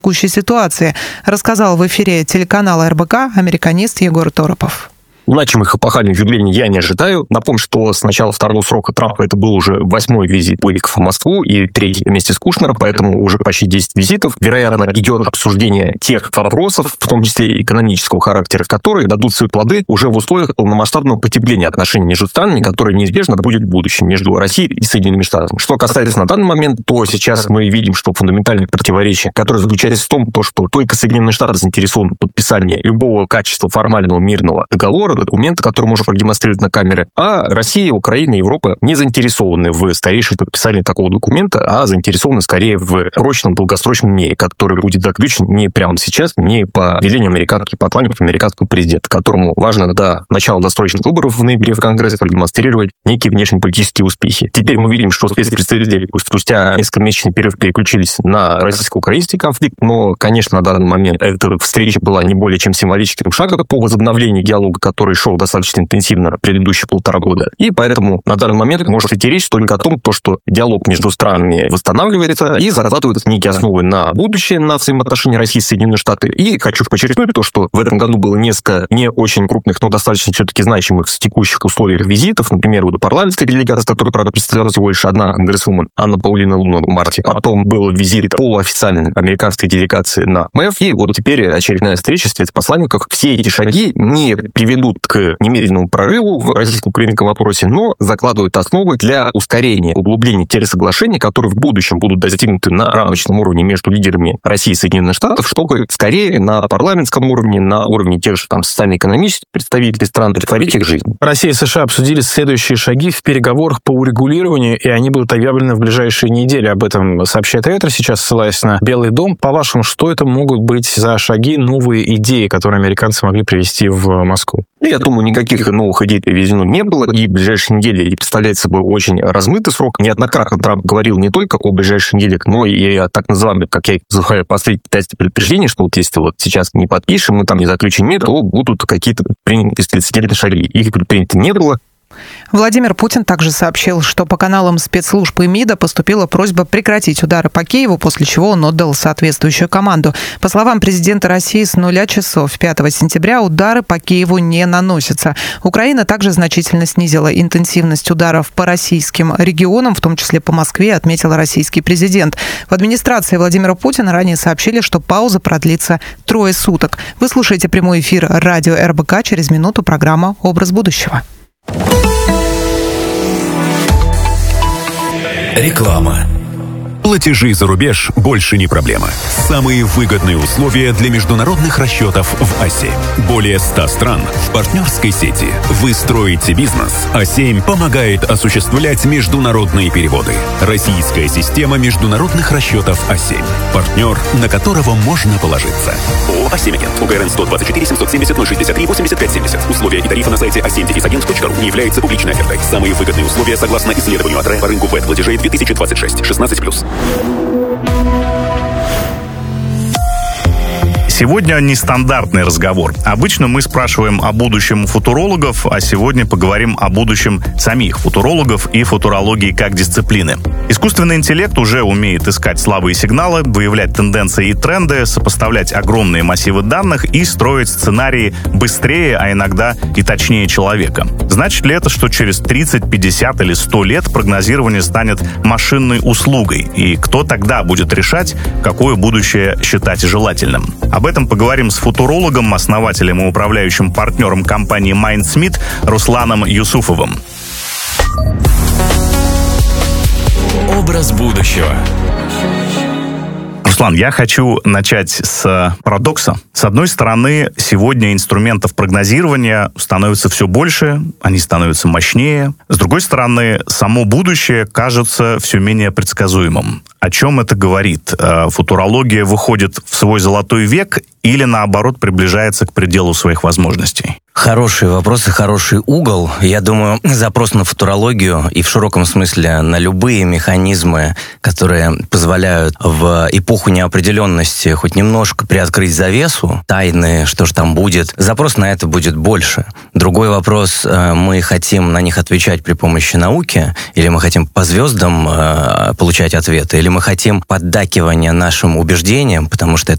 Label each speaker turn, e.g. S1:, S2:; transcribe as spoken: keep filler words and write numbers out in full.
S1: текущей ситуации, рассказал в эфире телеканала эр бэ ка американист Егор Торопов.
S2: Значимых эпохальных явлений я не ожидаю. Напомню, что с начала второго срока Трампа это был уже восьмой визит политиков в Москву и третий вместе с Кушнером, поэтому уже почти десять визитов. Вероятно, идет обсуждение тех вопросов, в том числе и экономического характера, которые дадут свои плоды уже в условиях полномасштабного потепления отношений между странами, которое неизбежно будет в будущем между Россией и Соединенными Штатами. Что касается на данный момент, то сейчас мы видим, что фундаментальное противоречие, которое заключается в том, что только Соединенные Штаты заинтересованы в подписании любого качества формального мирного договора, документа, который можно продемонстрировать на камере, а Россия, Украина и Европа не заинтересованы в скорейшем подписании такого документа, а заинтересованы скорее в прочном, долгосрочном мире, который будет заключен не прямо сейчас, не по велению американских посланников, американского президента, которому важно до начала досрочных выборов в ноябре в Конгрессе продемонстрировать некие внешнеполитические успехи. Теперь мы видим, что спецпредставители спустя несколько месячный период переключились на российско-украинский конфликт, но, конечно, на данный момент эта встреча была не более чем символическим шагом по возобновлению диалога, который шел достаточно интенсивно предыдущие полтора года. И поэтому на данный момент может идти речь только о том, то, что диалог между странами восстанавливается и зарабатывает некие основы на будущее, на взаимоотношения России и Соединенных Штатов. И хочу подчеркнуть то, что в этом году было несколько не очень крупных, но достаточно все-таки значимых в текущих условиях визитов. Например, у парламентской делегации, которая, правда, представляла всего лишь одна конгрессвумен, Анна Паулина Луна в марте. Потом был визит полуофициальной американской делегации на МЭФ. И вот теперь очередная встреча спецпосланников. Все эти шаги не приведут к немедленному прорыву в российско-украинском вопросе, но закладывают основы для ускорения, углубления тех соглашений, которые в будущем будут достигнуты на рамочном уровне между лидерами России и Соединенных Штатов, чтобы скорее на парламентском уровне, на уровне тех же там социально-экономических представителей стран претворить их жизнь.
S3: Россия и США обсудили следующие шаги в переговорах по урегулированию, и они будут объявлены в ближайшие недели. Об этом сообщает Ретро, сейчас ссылаясь на Белый дом. По-вашему, что это могут быть за шаги, новые идеи, которые американцы могли привести в Москву?
S2: Я думаю, никаких новых идей привезено не было, и в ближайшие недели представляет собой очень размытый срок. Неоднократно Трамп говорил не только о ближайших неделях, но и о так называемых, как я их называю, последних китайских предупреждений, что вот если вот сейчас не подпишем, мы там не заключим мир, то будут какие-то приняты беспрецедентные шаги. Их предпринято не было.
S1: Владимир Путин также сообщил, что по каналам спецслужб и МИДа поступила просьба прекратить удары по Киеву, после чего он отдал соответствующую команду. По словам президента России, с нуля часов пятого сентября удары по Киеву не наносятся. Украина также значительно снизила интенсивность ударов по российским регионам, в том числе по Москве, отметил российский президент. В администрации Владимира Путина ранее сообщили, что пауза продлится трое суток. Вы слушаете прямой эфир радио эр бэ ка. Через минуту программа «Образ будущего».
S4: Реклама. Платежи за рубеж больше не проблема. Самые выгодные условия для международных расчетов в АСЕМ. Более ста стран в партнерской сети. Вы строите бизнес. АСЕМ помогает осуществлять международные переводы. Российская система международных расчетов АСЕМ. Партнер, на которого можно положиться. ООО «АСЕМ Агент». УГРН сто двадцать четыре семьсот семьдесят ноль шестьдесят три восемьдесят пять семьдесят. Условия и тарифы на сайте асем агент точка ру не являются публичной офертой. Самые выгодные условия согласно исследованию АДРЭ по рынку вэт-платежей две тысячи двадцать шесть. шестнадцать плюс.
S5: Сегодня нестандартный разговор. Обычно мы спрашиваем о будущем футурологов, а сегодня поговорим о будущем самих футурологов и футурологии как дисциплины. Искусственный интеллект уже умеет искать слабые сигналы, выявлять тенденции и тренды, сопоставлять огромные массивы данных и строить сценарии быстрее, а иногда и точнее человека. Значит ли это, что через тридцать, пятьдесят или сто лет прогнозирование станет машинной услугой? И кто тогда будет решать, какое будущее считать желательным? Об этом поговорим с футурологом, основателем и управляющим партнером компании Mindsmith Русланом Юсуфовым.
S4: Образ будущего.
S5: Руслан, я хочу начать с парадокса. С одной стороны, сегодня инструментов прогнозирования становится все больше, они становятся мощнее. С другой стороны, само будущее кажется все менее предсказуемым. О чем это говорит? Футурология выходит в свой золотой век или, наоборот, приближается к пределу своих возможностей?
S6: Хорошие вопросы, хороший угол. Я думаю, запрос на футурологию и в широком смысле на любые механизмы, которые позволяют в эпоху неопределенности хоть немножко приоткрыть завесу, тайны, что же там будет, запрос на это будет больше. Другой вопрос, мы хотим на них отвечать при помощи науки, или мы хотим по звездам получать ответы, или мы хотим поддакивания нашим убеждениям, потому что это